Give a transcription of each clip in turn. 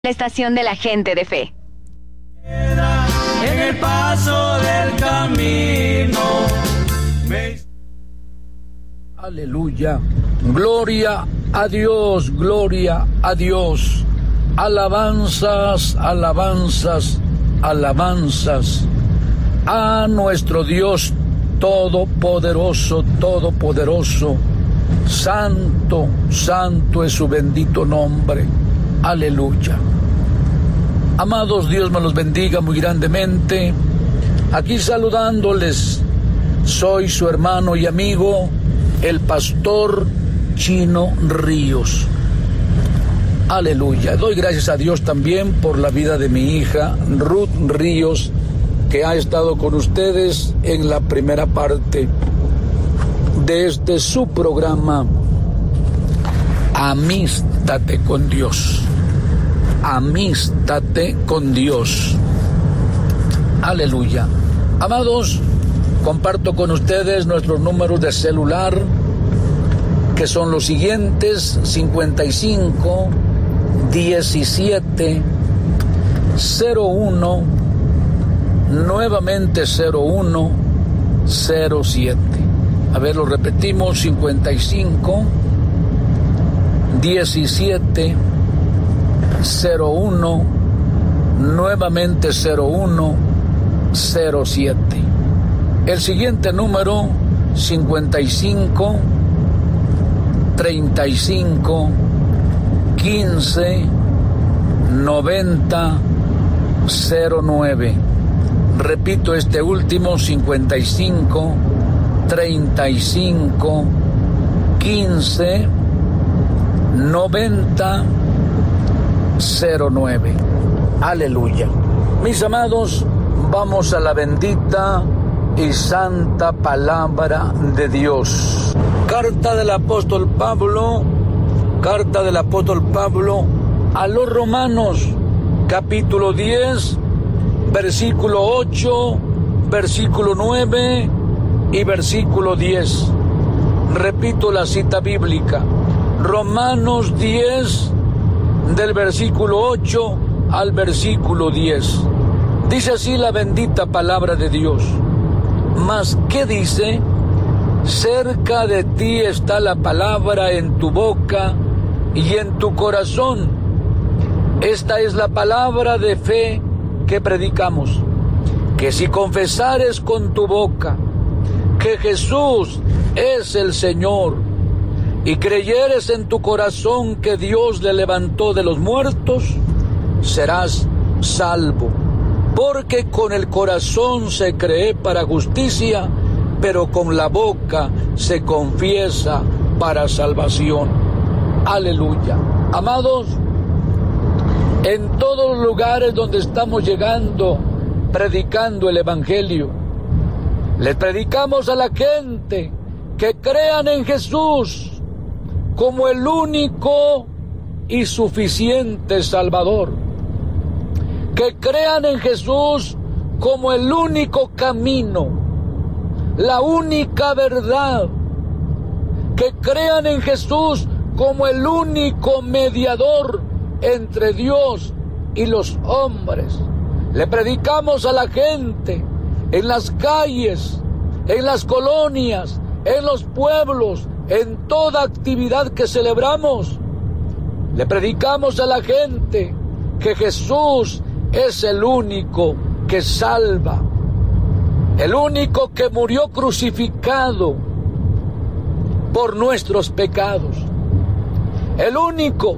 La estación de la gente de fe. En el paso del camino. Aleluya. Gloria a Dios, gloria a Dios. Alabanzas, alabanzas, alabanzas a nuestro Dios todopoderoso, todopoderoso. Santo, santo es su bendito nombre. Aleluya. Amados, Dios me los bendiga muy grandemente. Aquí saludándoles, soy su hermano y amigo, el pastor Chino Ríos. Aleluya. Doy gracias a Dios también por la vida de mi hija Ruth Ríos, que ha estado con ustedes en la primera parte de su programa Amístate con Dios. Amístate con Dios. Aleluya. Amados, comparto con ustedes nuestros números de celular, que son los siguientes: 55 17 01, nuevamente 01 07. A ver, lo repetimos: 55 17 01, nuevamente 01 07. El siguiente número: 55 35 15 90 09. Repito este último: 55 35 15 90 09. Aleluya. Mis amados, vamos a la bendita y santa palabra de Dios. Carta del apóstol Pablo a los Romanos, capítulo 10, versículo 8, versículo 9 y versículo 10. Repito la cita bíblica: Romanos 10, del versículo 8 al versículo 10. Dice así la bendita palabra de Dios. Mas, ¿qué dice? Cerca de ti está la palabra, en tu boca y en tu corazón. Esta es la palabra de fe que predicamos: que si confesares con tu boca que Jesús es el Señor, y creyeres en tu corazón que Dios le levantó de los muertos, serás salvo. Porque con el corazón se cree para justicia, pero con la boca se confiesa para salvación. Aleluya. Amados, en todos los lugares donde estamos llegando, predicando el Evangelio, les predicamos a la gente que crean en Jesús como el único y suficiente Salvador, que crean en Jesús como el único camino, la única verdad, que crean en Jesús como el único mediador entre Dios y los hombres. Le predicamos a la gente en las calles, en las colonias, en los pueblos, en toda actividad que celebramos. Le predicamos a la gente que Jesús es el único que salva, el único que murió crucificado por nuestros pecados, el único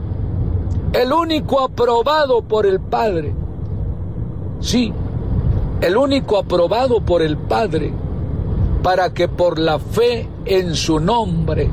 aprobado por el Padre. Sí, el único aprobado por el Padre, para que por la fe en su nombre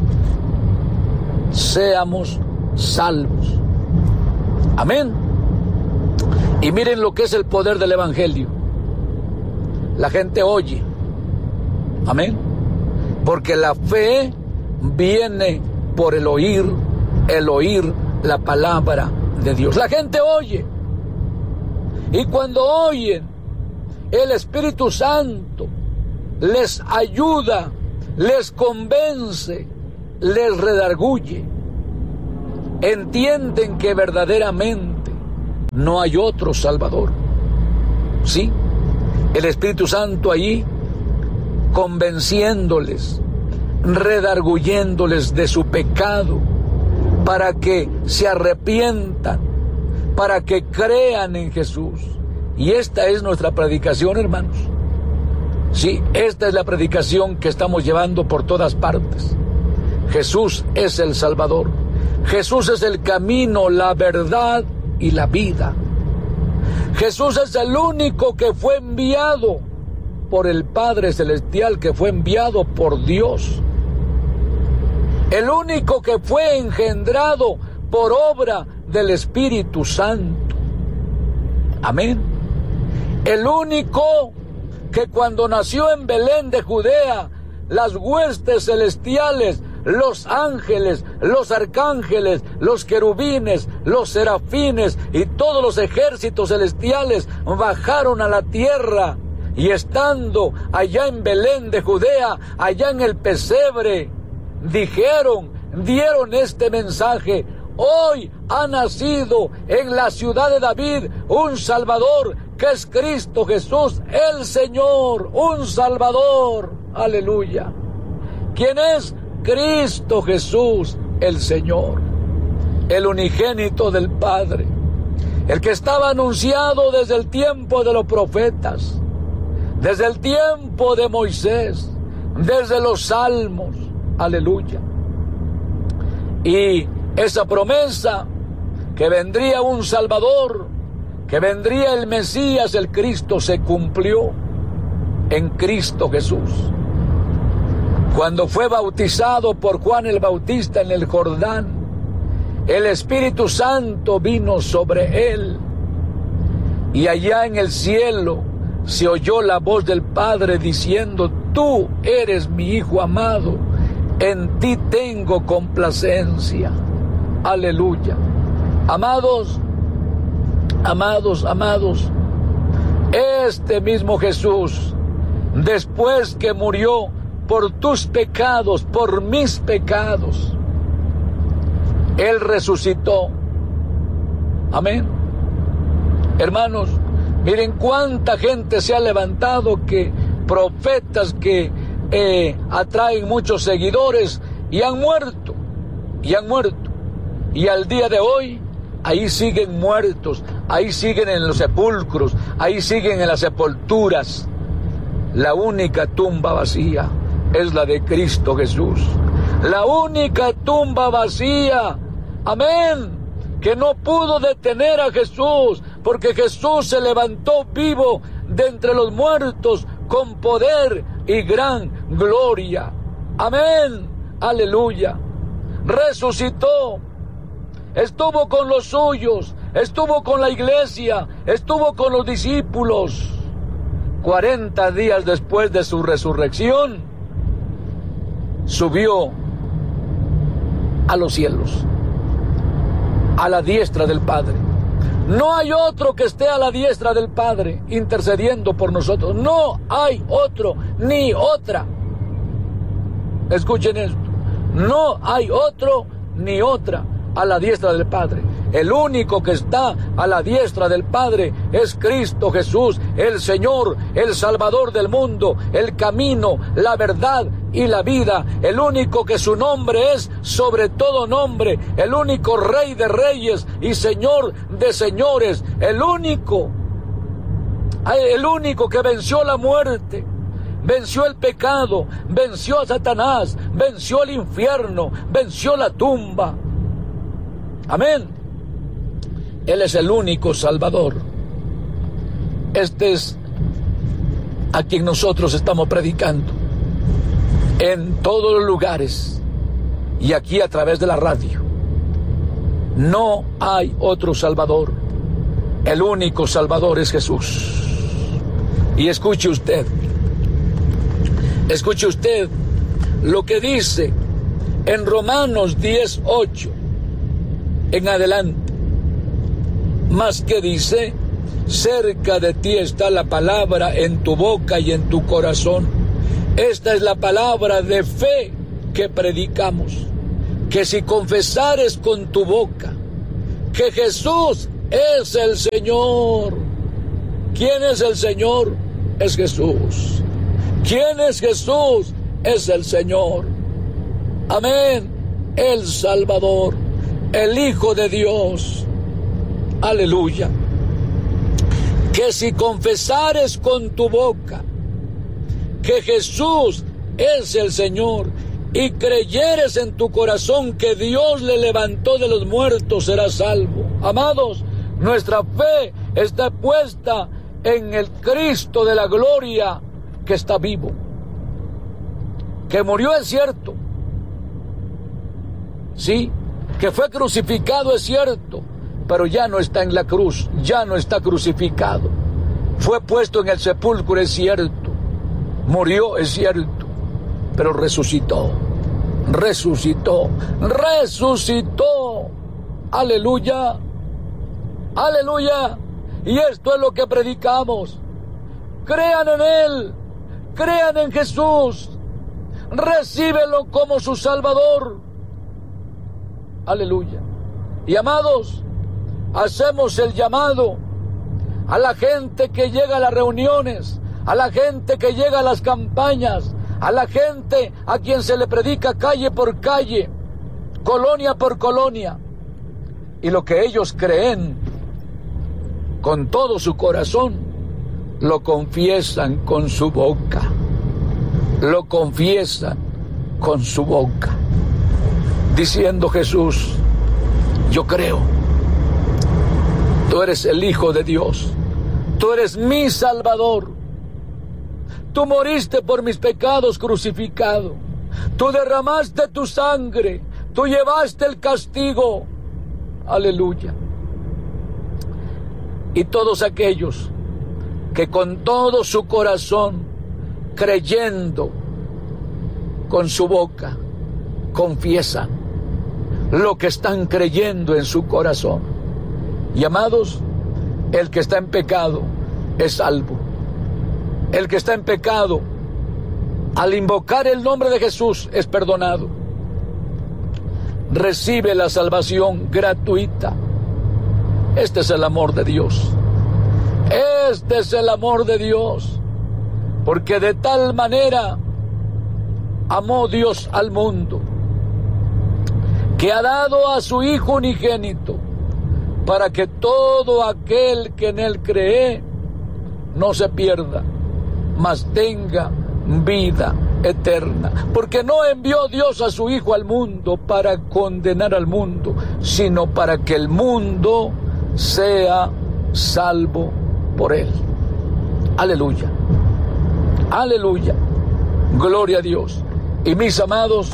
seamos salvos. Amén. Y miren lo que es el poder del Evangelio. La gente oye. Amén. Porque la fe viene por el oír la palabra de Dios. La gente oye. Y cuando oyen, el Espíritu Santo les ayuda, les convence, les redarguye. Entienden que verdaderamente no hay otro Salvador. Sí, el Espíritu Santo allí convenciéndoles, redarguyéndoles de su pecado, para que se arrepientan, para que crean en Jesús. Y esta es nuestra predicación, hermanos. Sí, esta es la predicación que estamos llevando por todas partes. Jesús es el Salvador. Jesús es el camino, la verdad y la vida. Jesús es el único que fue enviado por el Padre Celestial, que fue enviado por Dios. El único que fue engendrado por obra del Espíritu Santo. Amén. El único que cuando nació en Belén de Judea, las huestes celestiales, los ángeles, los arcángeles, los querubines, los serafines y todos los ejércitos celestiales bajaron a la tierra, y estando allá en Belén de Judea, allá en el pesebre, dieron este mensaje: hoy ha nacido en la ciudad de David un Salvador, que es Cristo Jesús, el Señor, un Salvador. Aleluya. ¿Quién es? Cristo Jesús, el Señor, el unigénito del Padre, el que estaba anunciado desde el tiempo de los profetas, desde el tiempo de Moisés, desde los salmos. Aleluya. Y esa promesa, que vendría un Salvador, que vendría el Mesías, el Cristo, se cumplió en Cristo Jesús. Cuando fue bautizado por Juan el Bautista en el Jordán, el Espíritu Santo vino sobre él, y allá en el cielo se oyó la voz del Padre diciendo: tú eres mi Hijo amado, en ti tengo complacencia. Aleluya. Amados, amados, amados, este mismo Jesús, después que murió por tus pecados, por mis pecados, Él resucitó. Amén. Hermanos, miren cuánta gente se ha levantado, que profetas que atraen muchos seguidores, y han muerto, y al día de hoy ahí siguen muertos, ahí siguen en los sepulcros, ahí siguen en las sepulturas. La única tumba vacía es la de Cristo Jesús. La única tumba vacía, amén, que no pudo detener a Jesús, porque Jesús se levantó vivo de entre los muertos con poder y gran gloria. Amén, aleluya. Resucitó, estuvo con los suyos, estuvo con la iglesia, estuvo con los discípulos. 40 días después de su resurrección, subió a los cielos, a la diestra del Padre. No hay otro que esté a la diestra del Padre intercediendo por nosotros. No hay otro ni otra. Escuchen esto. No hay otro ni otra a la diestra del Padre. El único que está a la diestra del Padre es Cristo Jesús, el Señor, el Salvador del mundo, el camino, la verdad y la vida. El único que su nombre es sobre todo nombre, el único Rey de reyes y Señor de señores, el único que venció la muerte, venció el pecado, venció a Satanás, venció el infierno, venció la tumba. Amén. Él es el único Salvador. Este es a quien nosotros estamos predicando en todos los lugares y aquí a través de la radio. No hay otro Salvador. El único Salvador es Jesús. Y escuche usted lo que dice en Romanos 10:8 en adelante. Más que dice: cerca de ti está la palabra en tu boca y en tu corazón. Esta es la palabra de fe que predicamos, que si confesares con tu boca que Jesús es el Señor. ¿Quién es el Señor? Es Jesús. ¿Quién es Jesús? Es el Señor. Amén. El Salvador, el Hijo de Dios. Aleluya. Que si confesares con tu boca que Jesús es el Señor y creyeres en tu corazón que Dios le levantó de los muertos, serás salvo. Amados, nuestra fe está puesta en el Cristo de la gloria que está vivo, que murió, es cierto, sí, que fue crucificado, es cierto, pero ya no está en la cruz, ya no está crucificado. Fue puesto en el sepulcro, es cierto, murió, es cierto, pero resucitó, resucitó, resucitó. Aleluya, aleluya. Y esto es lo que predicamos. Crean en Él, crean en Jesús, recíbelo como su Salvador. Aleluya. Y amados, hacemos el llamado a la gente que llega a las reuniones, a la gente que llega a las campañas, a la gente a quien se le predica calle por calle, colonia por colonia, y lo que ellos creen con todo su corazón, lo confiesan con su boca, lo confiesan con su boca, diciendo: Jesús, yo creo, tú eres el Hijo de Dios, tú eres mi Salvador, tú moriste por mis pecados crucificado, tú derramaste tu sangre, tú llevaste el castigo. Aleluya. Y todos aquellos que con todo su corazón, creyendo con su boca, confiesan lo que están creyendo en su corazón. Y amados, el que está en pecado es salvo. El que está en pecado, al invocar el nombre de Jesús, es perdonado. Recibe la salvación gratuita. Este es el amor de Dios. Este es el amor de Dios. Porque de tal manera amó Dios al mundo, que ha dado a su Hijo unigénito, para que todo aquel que en Él cree no se pierda, mas tenga vida eterna. Porque no envió Dios a su Hijo al mundo para condenar al mundo, sino para que el mundo sea salvo por Él. Aleluya, aleluya, gloria a Dios. Y mis amados,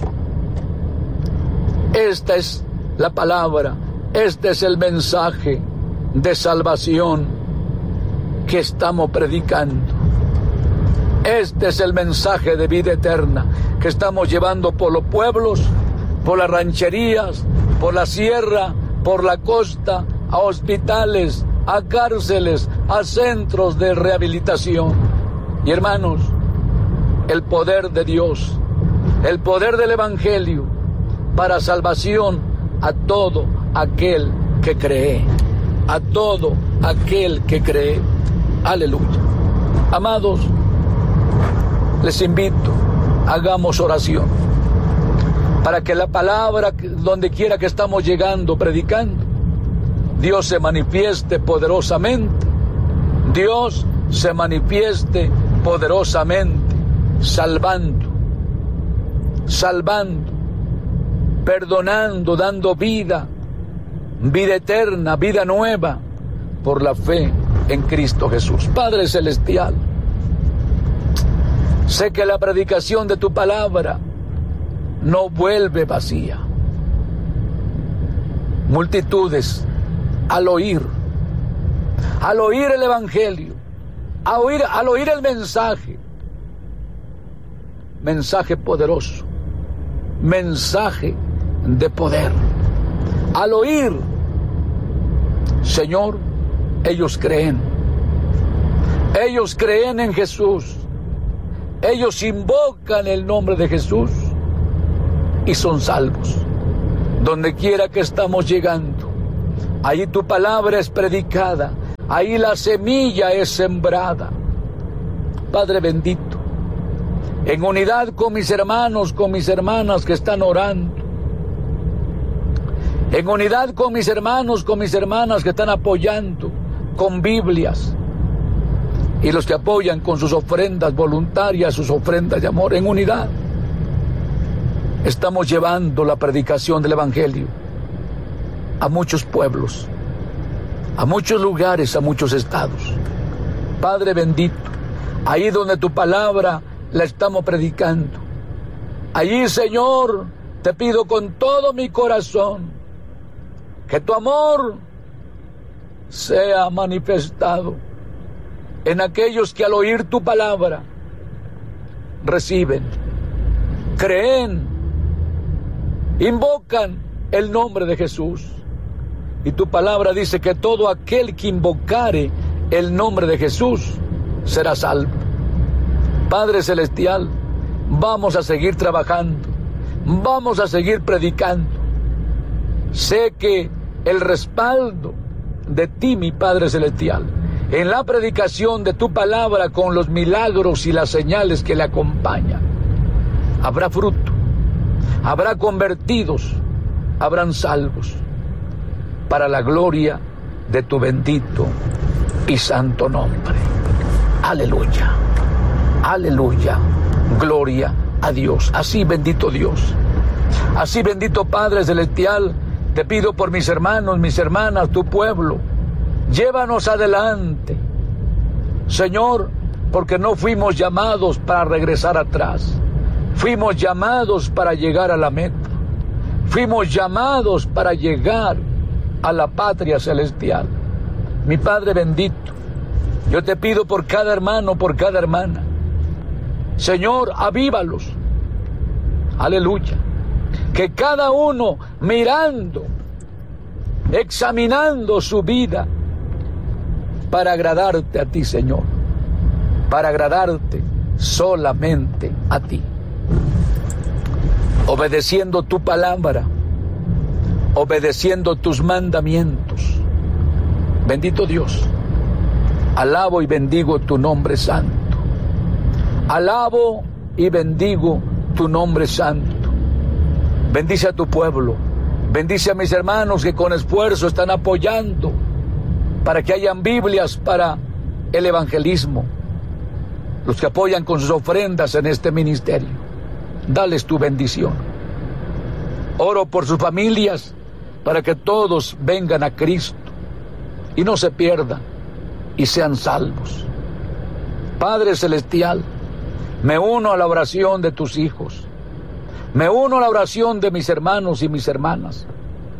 esta es la palabra, este es el mensaje de salvación que estamos predicando. Este es el mensaje de vida eterna que estamos llevando por los pueblos, por las rancherías, por la sierra, por la costa, a hospitales, a cárceles, a centros de rehabilitación. Y hermanos, el poder de Dios, el poder del Evangelio para salvación a todo aquel que cree, a todo aquel que cree. Aleluya. Amados, les invito, hagamos oración para que la palabra, donde quiera que estamos llegando, predicando, Dios se manifieste poderosamente. Dios se manifieste poderosamente, salvando, salvando, perdonando, dando vida, vida eterna, vida nueva, por la fe en Cristo Jesús. Padre Celestial, sé que la predicación de tu palabra no vuelve vacía. Multitudes, al oír el Evangelio, al oír el mensaje poderoso, mensaje de poder, al oír, Señor, ellos creen en Jesús, ellos invocan el nombre de Jesús y son salvos. Donde quiera que estamos llegando, Ahí tu palabra es predicada. Ahí la semilla es sembrada. Padre bendito, en unidad con mis hermanos, con mis hermanas que están orando, en unidad con mis hermanos, con mis hermanas que están apoyando con Biblias, y los que apoyan con sus ofrendas voluntarias, sus ofrendas de amor, en unidad, estamos llevando la predicación del Evangelio a muchos pueblos, a muchos lugares, a muchos estados. Padre bendito, ahí donde tu palabra la estamos predicando, allí, Señor, te pido con todo mi corazón que tu amor sea manifestado en aquellos que al oír tu palabra reciben, creen, invocan el nombre de Jesús. Y tu palabra dice que todo aquel que invocare el nombre de Jesús será salvo. Padre celestial, vamos a seguir trabajando, vamos a seguir predicando. Sé que el respaldo de ti, mi Padre celestial, en la predicación de tu palabra, con los milagros y las señales que le acompañan, habrá fruto, habrá convertidos, habrán salvos, para la gloria de tu bendito y santo nombre. Aleluya, aleluya, gloria a Dios. Así, bendito Dios, así, bendito Padre celestial, te pido por mis hermanos, mis hermanas, tu pueblo. Llévanos adelante, Señor, porque no fuimos llamados para regresar atrás. Fuimos llamados para llegar a la meta. Fuimos llamados para llegar a la patria celestial. Mi Padre bendito, yo te pido por cada hermano, por cada hermana. Señor, avívalos. Aleluya. Que cada uno mirando, examinando su vida, para agradarte a ti, Señor, para agradarte solamente a ti, obedeciendo tu palabra, obedeciendo tus mandamientos. Bendito Dios, alabo y bendigo tu nombre santo, alabo y bendigo tu nombre santo. Bendice a tu pueblo, bendice a mis hermanos que con esfuerzo están apoyando para que hayan Biblias para el evangelismo, los que apoyan con sus ofrendas en este ministerio. Dales tu bendición. Oro por sus familias para que todos vengan a Cristo y no se pierdan y sean salvos. Padre celestial, me uno a la oración de tus hijos, me uno a la oración de mis hermanos y mis hermanas.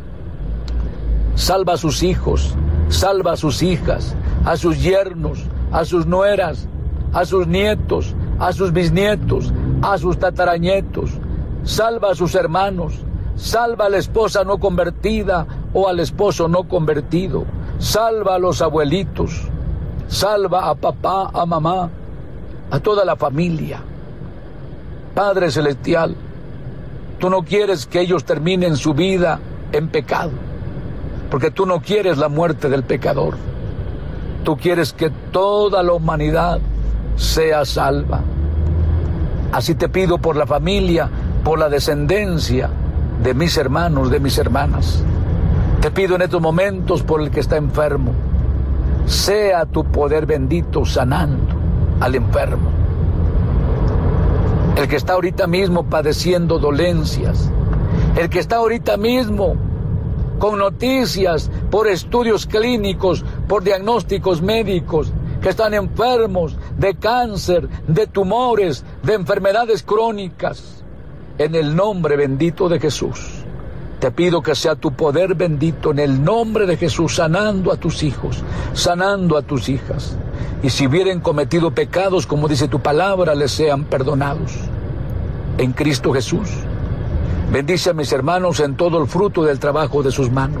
Salva a sus hijos, salva a sus hijas, a sus yernos, a sus nueras, a sus nietos, a sus bisnietos, a sus tataranietos. Salva a sus hermanos, salva a la esposa no convertida o al esposo no convertido. Salva a los abuelitos, salva a papá, a mamá, a toda la familia. Padre celestial, tú no quieres que ellos terminen su vida en pecado, porque tú no quieres la muerte del pecador. Tú quieres que toda la humanidad sea salva. Así te pido por la familia, por la descendencia de mis hermanos, de mis hermanas. Te pido en estos momentos por el que está enfermo. Sea tu poder bendito sanando al enfermo. El que está ahorita mismo padeciendo dolencias. El que está ahorita mismo con noticias, por estudios clínicos, por diagnósticos médicos, que están enfermos de cáncer, de tumores, de enfermedades crónicas. En el nombre bendito de Jesús, te pido que sea tu poder bendito en el nombre de Jesús, sanando a tus hijos, sanando a tus hijas. Y si hubieren cometido pecados, como dice tu palabra, les sean perdonados. En Cristo Jesús. Bendice a mis hermanos en todo el fruto del trabajo de sus manos.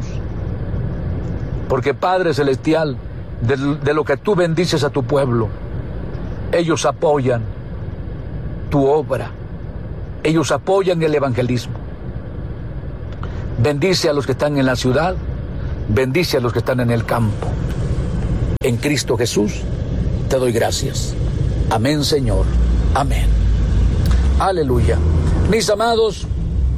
Porque Padre celestial, de lo que tú bendices a tu pueblo, ellos apoyan tu obra. Ellos apoyan el evangelismo. Bendice a los que están en la ciudad, bendice a los que están en el campo. En Cristo Jesús te doy gracias. Amén, Señor. Amén. Aleluya. Mis amados,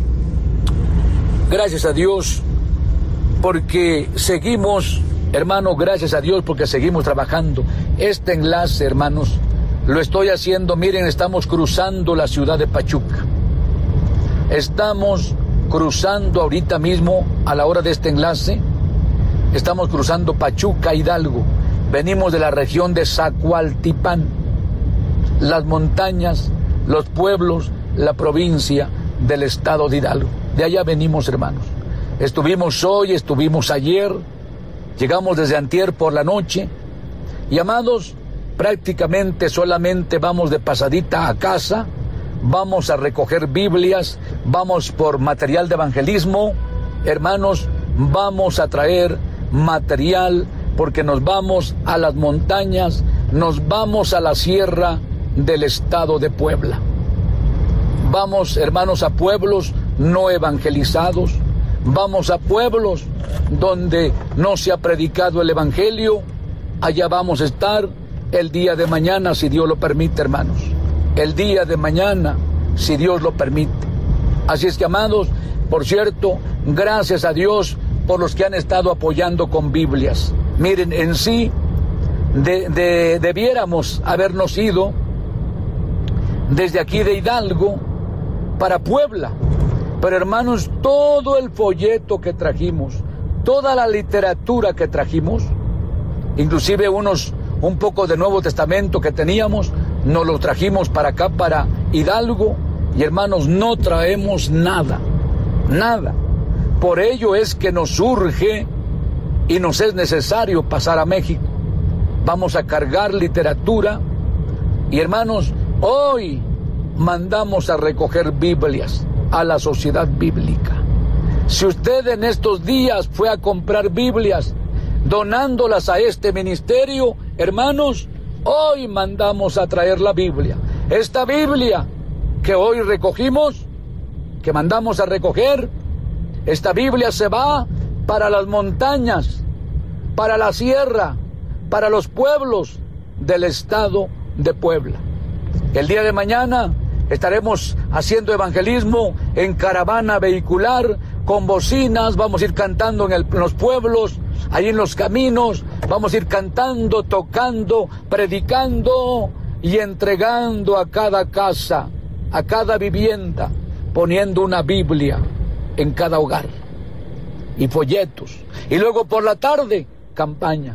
gracias a Dios porque seguimos, hermanos, gracias a Dios porque seguimos trabajando. Este enlace, hermanos, lo estoy haciendo, miren, estamos cruzando la ciudad de Pachuca. Estamos cruzando ahorita mismo, a la hora de este enlace, estamos cruzando Pachuca, Hidalgo. Venimos de la región de Zacualtipán, las montañas, los pueblos, la provincia del estado de Hidalgo. De allá venimos, hermanos. Estuvimos hoy, estuvimos ayer, llegamos desde antier por la noche. Y amados, prácticamente solamente vamos de pasadita a casa. Vamos a recoger Biblias, vamos por material de evangelismo. Hermanos, vamos a traer material porque nos vamos a las montañas, nos vamos a la sierra del estado de Puebla. Vamos, hermanos, a pueblos no evangelizados, vamos a pueblos donde no se ha predicado el evangelio. Allá vamos a estar el día de mañana, si Dios lo permite, hermanos. El día de mañana, si Dios lo permite. Así es que, amados, por cierto, gracias a Dios por los que han estado apoyando con Biblias. Miren, en sí, debiéramos habernos ido desde aquí de Hidalgo para Puebla. Pero, hermanos, todo el folleto que trajimos, toda la literatura que trajimos, inclusive un poco de Nuevo Testamento que teníamos, nos lo trajimos para acá, para Hidalgo, y hermanos, no traemos nada. Por ello es que nos urge y nos es necesario pasar a México. Vamos a cargar literatura y, hermanos, hoy mandamos a recoger Biblias a la sociedad bíblica. Si usted en estos días fue a comprar Biblias, donándolas a este ministerio, hermanos, hoy mandamos a traer la Biblia. Esta Biblia que hoy recogimos, que mandamos a recoger, esta Biblia se va para las montañas, para la sierra, para los pueblos del estado de Puebla. El día de mañana estaremos haciendo evangelismo en caravana vehicular, con bocinas, vamos a ir cantando en los pueblos, ahí en los caminos, vamos a ir cantando, tocando, predicando y entregando a cada casa, a cada vivienda, poniendo una Biblia en cada hogar y folletos. Y luego por la tarde, campaña.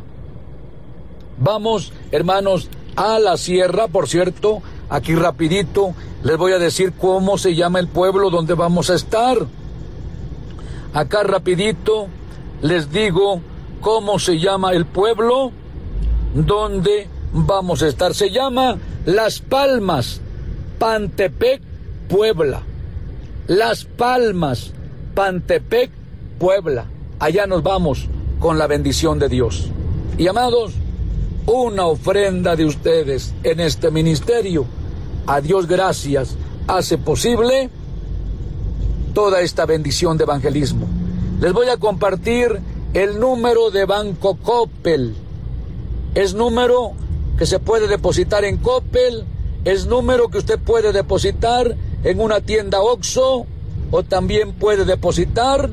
Vamos, hermanos, a la sierra, por cierto, aquí rapidito les voy a decir cómo se llama el pueblo donde vamos a estar. Acá rapidito les digo cómo se llama el pueblo donde vamos a estar. Se llama Las Palmas, Pantepec, Puebla. Las Palmas, Pantepec, Puebla. Allá nos vamos con la bendición de Dios. Y amados, una ofrenda de ustedes en este ministerio, a Dios gracias, hace posible toda esta bendición de evangelismo. Les voy a compartir el número de Banco Coppel. Es número que se puede depositar en Coppel, es número que usted puede depositar en una tienda Oxxo o también puede depositar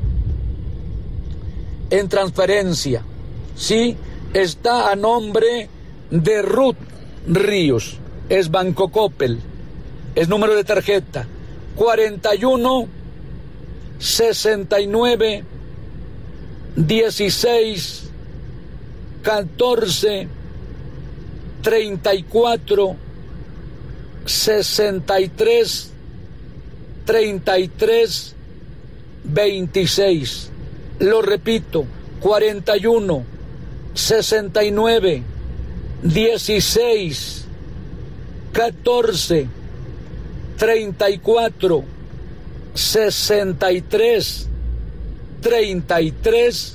en transferencia. Sí, está a nombre de Ruth Ríos, es Banco Coppel, es número de tarjeta 41 69 16 14 34 63 33 26. Lo repito, 41 69 16 14 34 63 33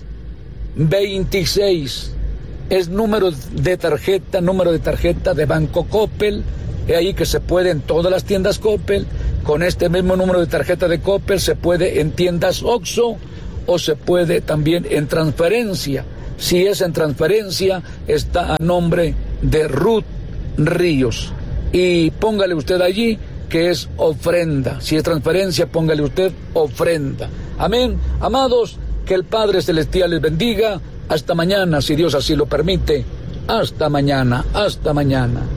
26. Es número de tarjeta de Banco Coppel. Es ahí que se puede en todas las tiendas Coppel. Con este mismo número de tarjeta de Coppel se puede en tiendas Oxxo o se puede también en transferencia. Si es en transferencia, está a nombre de Ruth Ríos. Y póngale usted allí que es ofrenda. Si es transferencia, póngale usted ofrenda. Amén. Amados, que el Padre Celestial les bendiga. Hasta mañana, si Dios así lo permite. Hasta mañana, hasta mañana.